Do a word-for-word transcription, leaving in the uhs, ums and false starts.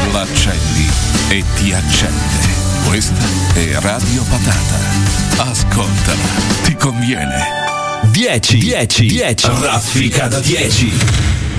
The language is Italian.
l'accendi e ti accende. Questa è Radio Patata. Ascoltala, ti conviene. dieci, dieci, dieci. Raffica da dieci.